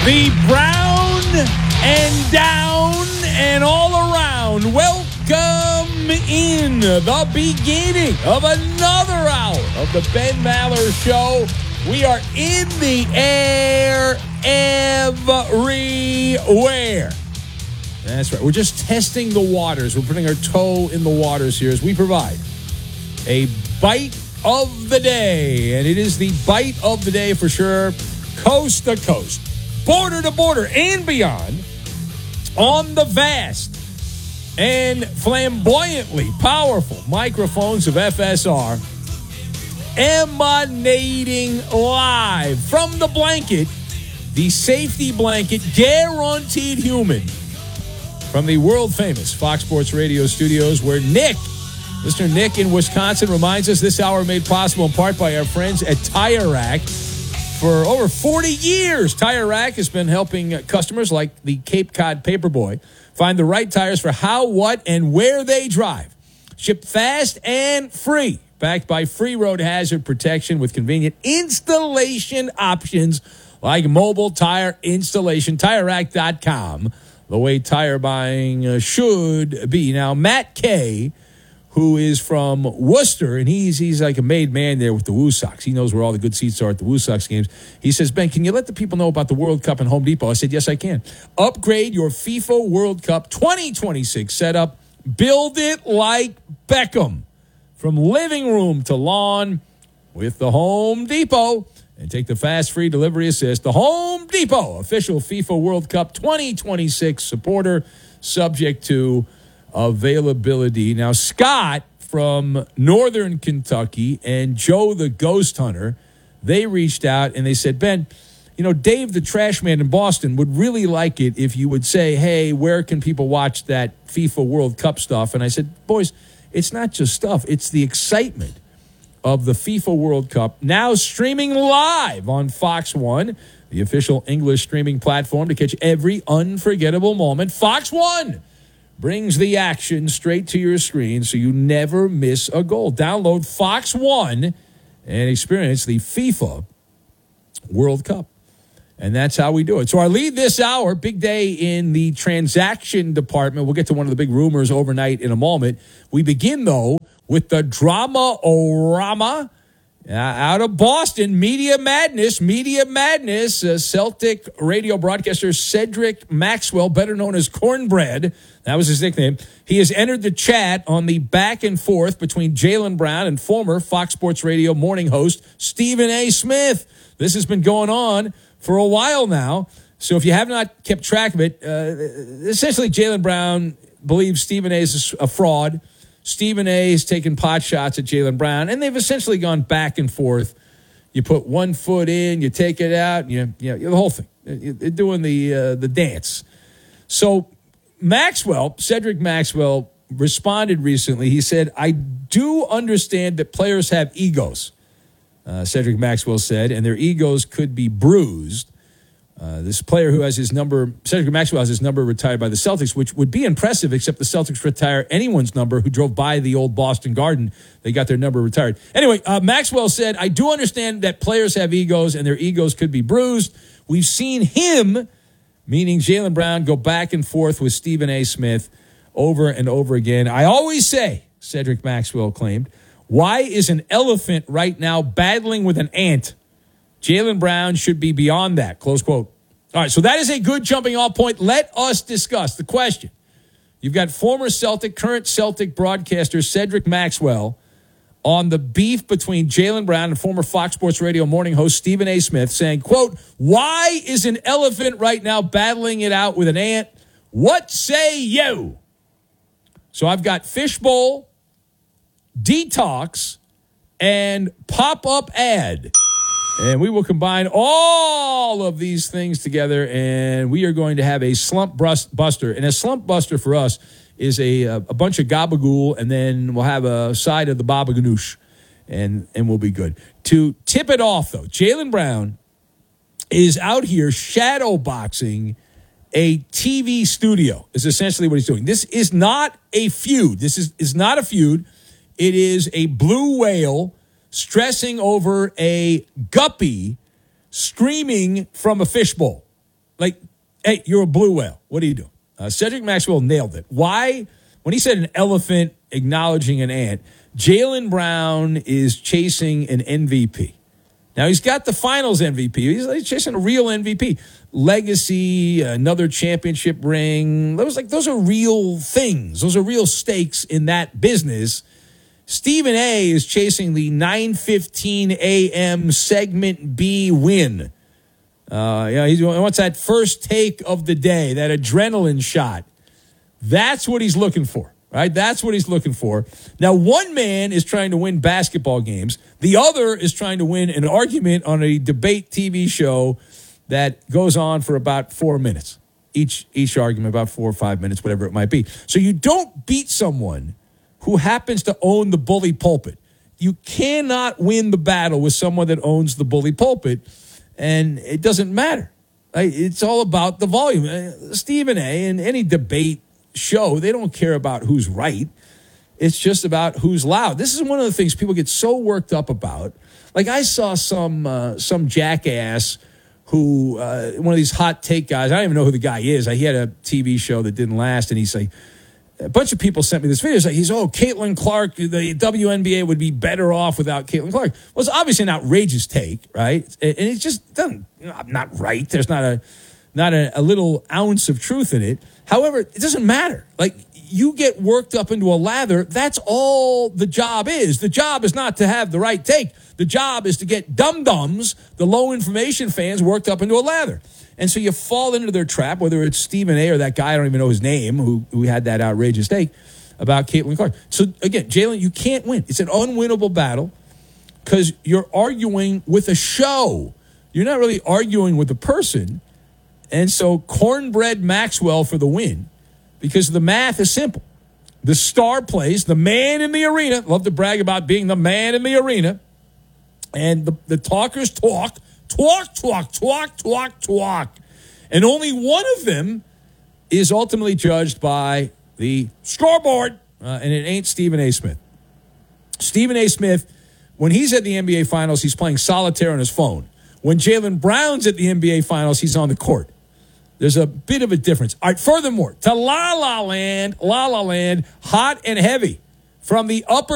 The brown and down and all around. Welcome in the beginning of another hour of the Ben Maller Show. We are in the air everywhere. That's right. We're just testing the waters. We're putting our toe in the waters here as we provide a bite of the day. And it is the bite of the day for sure. Coast to coast, border to border, and beyond on the vast and flamboyantly powerful microphones of FSR, emanating live from the blanket, the safety blanket, guaranteed human, from the world-famous Fox Sports Radio studios, where Listener Nick in Wisconsin reminds us this hour made possible in part by our friends at Tire Rack. For over 40 years, Tire Rack has been helping customers like the Cape Cod Paperboy find the right tires for how, what, and where they drive. Shipped fast and free, backed by free road hazard protection with convenient installation options like mobile tire installation. TireRack.com, the way tire buying should be. Now, Matt Kay, who is from Worcester, and he's like a made man there with the Woo Sox. He knows where all the good seats are at the Woo Sox games. He says, Ben, can you let the people know about the World Cup in Home Depot? I said, yes, I can. Upgrade your FIFA World Cup 2026 setup. Build it like Beckham. From living room to lawn with the Home Depot. And take the fast free delivery assist. The Home Depot, official FIFA World Cup 2026 supporter, subject to availability. Now, Scott from Northern Kentucky and Joe the Ghost Hunter, they reached out and they said, Ben, you know, Dave the Trash Man in Boston would really like it if you would say, hey, where can people watch that FIFA World Cup stuff? And I said, boys, it's not just stuff. It's the excitement of the FIFA World Cup, now streaming live on Fox One, the official English streaming platform to catch every unforgettable moment. Fox One brings the action straight to your screen so you never miss a goal. Download Fox One and experience the FIFA World Cup. And that's how we do it. So our lead this hour, big day in the transaction department. We'll get to one of the big rumors overnight in a moment. We begin, though, with the drama-o-rama out of Boston. Media Madness. Celtic radio broadcaster Cedric Maxwell, better known as Cornbread, that was his nickname. He has entered the chat on the back and forth between Jaylen Brown and former Fox Sports Radio morning host Stephen A. Smith. This has been going on for a while now. So if you have not kept track of it, essentially Jaylen Brown believes Stephen A. is a fraud. Stephen A. is taking pot shots at Jaylen Brown, and they've essentially gone back and forth. You put one foot in, you take it out, the whole thing. You're doing the dance. So Cedric Maxwell, responded recently. He said, I do understand that players have egos, Cedric Maxwell said, and their egos could be bruised. This player who has Cedric Maxwell has his number retired by the Celtics, which would be impressive, except the Celtics retire anyone's number who drove by the old Boston Garden. They got their number retired. Anyway, Maxwell said, I do understand that players have egos and their egos could be bruised. We've seen him, meaning Jaylen Brown, go back and forth with Stephen A. Smith over and over again. I always say, Cedric Maxwell claimed, why is an elephant right now battling with an ant? Jaylen Brown should be beyond that, close quote. All right, so that is a good jumping off point. Let us discuss the question. You've got former Celtic, current Celtic broadcaster Cedric Maxwell on the beef between Jaylen Brown and former Fox Sports Radio morning host Stephen A. Smith saying, quote, why is an elephant right now battling it out with an ant? What say you? So I've got Fishbowl, Detox, and Pop-Up Ad. And we will combine all of these things together, and we are going to have a slump buster. And a slump buster for us is a bunch of gabagool, and then we'll have a side of the baba ganoush, and we'll be good. To tip it off, though, Jaylen Brown is out here shadow boxing a TV studio, is essentially what he's doing. This is not a feud. This is not a feud. It is a blue whale stressing over a guppy screaming from a fishbowl. Like, hey, you're a blue whale. What are you doing? Cedric Maxwell nailed it. Why? When he said an elephant acknowledging an ant, Jaylen Brown is chasing an MVP. Now, he's got the finals MVP. He's chasing a real MVP. Legacy, another championship ring. Those are real things. Those are real stakes in that business. Stephen A. is chasing the 9:15 a.m. segment B win. He wants that first take of the day, that adrenaline shot. That's what he's looking for, right? That's what he's looking for. Now, one man is trying to win basketball games. The other is trying to win an argument on a debate TV show that goes on for about 4 minutes. Each argument about 4 or 5 minutes, whatever it might be. So you don't beat someone who happens to own the bully pulpit. You cannot win the battle with someone that owns the bully pulpit, and it doesn't matter. Right? It's all about the volume. Stephen A. and any debate show, they don't care about who's right. It's just about who's loud. This is one of the things people get so worked up about. Like, I saw some jackass who, one of these hot take guys, I don't even know who the guy is. He had a TV show that didn't last, and he's like, a bunch of people sent me this video. Caitlin Clark, the WNBA would be better off without Caitlin Clark. Well, it's obviously an outrageous take, right? And it just doesn't, not right. There's not a little ounce of truth in it. However, it doesn't matter. Like, you get worked up into a lather. That's all the job is. The job is not to have the right take. The job is to get dum-dums, the low information fans, worked up into a lather. And so you fall into their trap, whether it's Stephen A. or that guy, I don't even know his name, who had that outrageous take about Caitlin Clark. So, again, Jalen, you can't win. It's an unwinnable battle because you're arguing with a show. You're not really arguing with a person. And so Cornbread Maxwell for the win, because the math is simple. The star plays, the man in the arena. Love to brag about being the man in the arena. And the talkers talk. And only one of them is ultimately judged by the scoreboard, and it ain't Stephen A. Smith. Stephen A. Smith, when he's at the NBA Finals, he's playing solitaire on his phone. When Jaylen Brown's at the NBA Finals, he's on the court. There's a bit of a difference. All right, furthermore, to La La Land, Hot and Heavy, from the upper